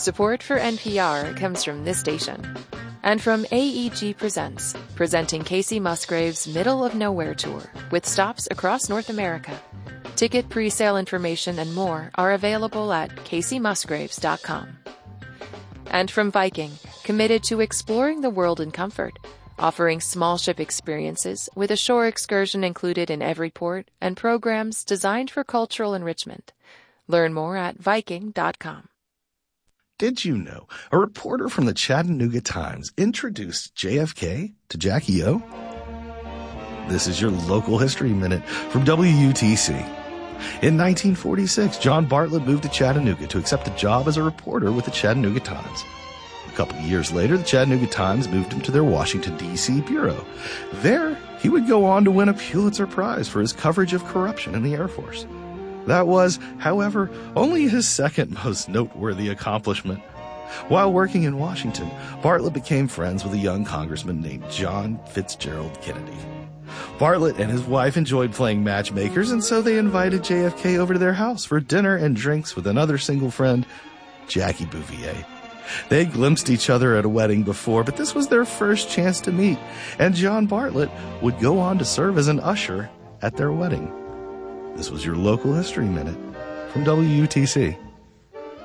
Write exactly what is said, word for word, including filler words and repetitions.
Support for N P R comes from this station and from A E G Presents, presenting Casey Musgrave's Middle of Nowhere Tour with stops across North America. Ticket pre-sale information and more are available at casey musgraves dot com. And from Viking, committed to exploring the world in comfort, offering small ship experiences with a shore excursion included in every port and programs designed for cultural enrichment. Learn more at viking dot com. Did you know a reporter from the Chattanooga Times introduced J F K to Jackie O? This is your local history minute from W U T C. In nineteen forty-six, John Bartlett moved to Chattanooga to accept a job as a reporter with the Chattanooga Times. A couple of years later, the Chattanooga Times moved him to their Washington, D C bureau. There, he would go on to win a Pulitzer Prize for his coverage of corruption in the Air Force. That was, however, only his second most noteworthy accomplishment. While working in Washington, Bartlett became friends with a young congressman named John Fitzgerald Kennedy. Bartlett and his wife enjoyed playing matchmakers, and so they invited J F K over to their house for dinner and drinks with another single friend, Jackie Bouvier. They had glimpsed each other at a wedding before, but this was their first chance to meet, and John Bartlett would go on to serve as an usher at their wedding. This was your local history minute from W U T C.